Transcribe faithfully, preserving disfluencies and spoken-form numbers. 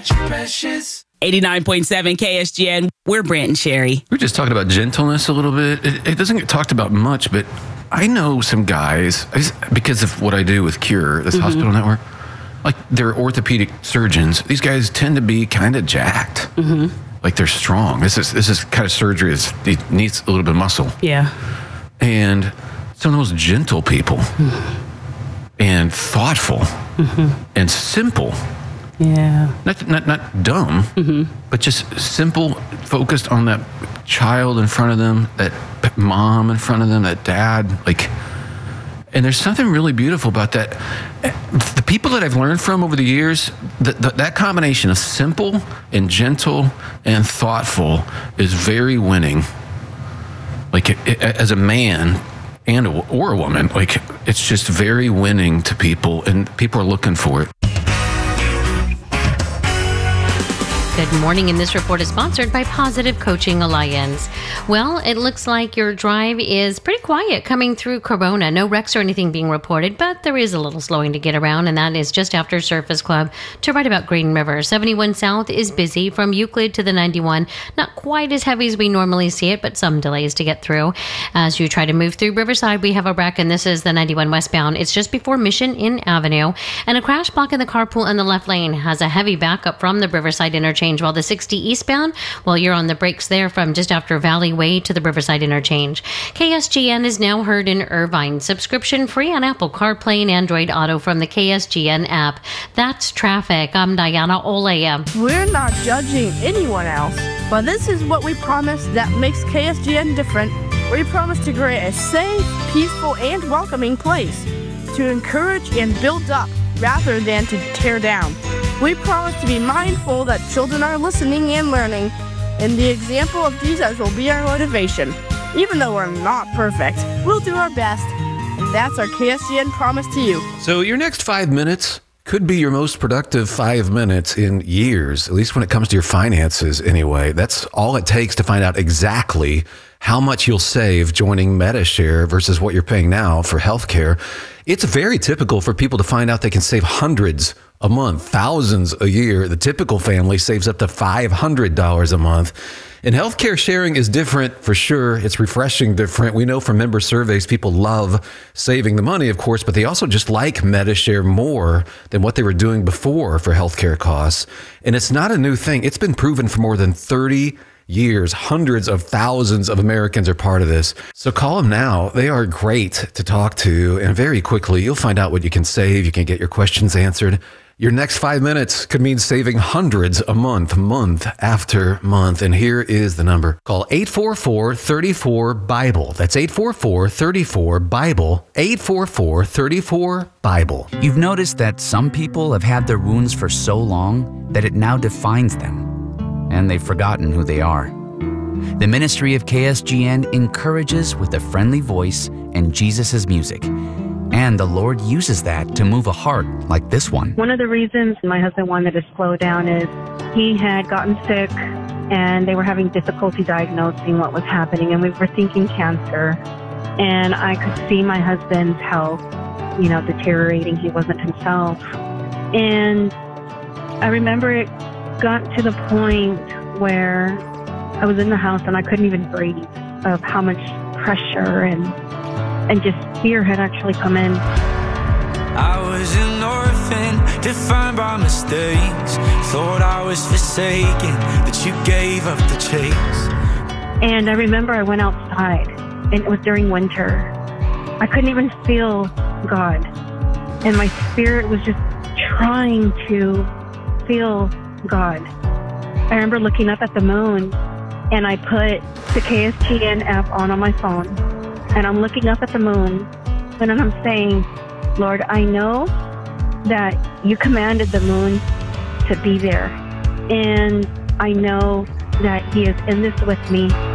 got you precious. eighty-nine point seven K S G N. We're Brant and Sherry. We're just talking about gentleness a little bit. It, it doesn't get talked about much, but I know some guys, I just, because of what I do with Cure, this mm-hmm. hospital network, like they're orthopedic surgeons. These guys tend to be kind of jacked. Mm-hmm. Like they're strong. This is this is kind of surgery is it needs a little bit of muscle. Yeah. And some of the most gentle people mm-hmm. and thoughtful mm-hmm. and simple. Yeah. Not not not dumb, mm-hmm. but just simple, focused on that child in front of them, that mom in front of them, that dad. Like, and there's something really beautiful about that. The people that I've learned from over the years, that that combination of simple and gentle and thoughtful is very winning. Like, it, as a man and a, or a woman, like, it's just very winning to people, and people are looking for it. Good morning, and this report is sponsored by Positive Coaching Alliance. Well, it looks like your drive is pretty quiet coming through Corona. No wrecks or anything being reported, but there is a little slowing to get around, and that is just after Surface Club to right about Green River. seventy-one South is busy from Euclid to the ninety-one. Not quite as heavy as we normally see it, but some delays to get through. As you try to move through Riverside, we have a wreck, and this is the ninety-one westbound. It's just before Mission Inn Avenue, and a crash block in the carpool in the left lane has a heavy backup from the Riverside interchange, while the sixty eastbound, well, you're on the brakes there from just after Valley Way to the Riverside interchange. K S G N is now heard in Irvine. Subscription free on Apple CarPlay and Android Auto from the K S G N app. That's traffic. I'm Diana Olea. We're not judging anyone else, but this is what we promise that makes K S G N different. We promise to create a safe, peaceful, and welcoming place to encourage and build up rather than to tear down. We promise to be mindful that children are listening and learning, and the example of Jesus will be our motivation. Even though we're not perfect, we'll do our best, and that's our K S G N promise to you. So your next five minutes could be your most productive five minutes in years, at least when it comes to your finances anyway. That's all it takes to find out exactly how much you'll save joining Medi-Share versus what you're paying now for healthcare. It's very typical for people to find out they can save hundreds a month, thousands a year. The typical family saves up to five hundred dollars a month. And healthcare sharing is different for sure. It's refreshing different. We know from member surveys, people love saving the money, of course, but they also just like Medi-Share more than what they were doing before for healthcare costs. And it's not a new thing. It's been proven for more than thirty years. Hundreds of thousands of Americans are part of this. So call them now. They are great to talk to. And very quickly, you'll find out what you can save. You can get your questions answered. Your next five minutes could mean saving hundreds a month, month after month. And here is the number. Call eight four four, three four, BIBLE. That's eight four four, three four, BIBLE. eight four four, three four, BIBLE. You've noticed that some people have had their wounds for so long that it now defines them, and they've forgotten who they are. The ministry of K S G N encourages with a friendly voice and Jesus' music. And the Lord uses that to move a heart like this one. One of the reasons my husband wanted to slow down is he had gotten sick and they were having difficulty diagnosing what was happening, and we were thinking cancer. And I could see my husband's health, you know, deteriorating. He wasn't himself. And I remember it got to the point where I was in the house and I couldn't even breathe of how much pressure and and just fear had actually come in. I was an orphan, defined by mistakes. Thought I was forsaken, but you gave up the chase. And I remember I went outside, and it was during winter. I couldn't even feel God. And my spirit was just trying to feel God. I remember looking up at the moon, and I put the K S G N app on on my phone. And I'm looking up at the moon, and I'm saying, Lord, I know that you commanded the moon to be there. And I know that he is in this with me.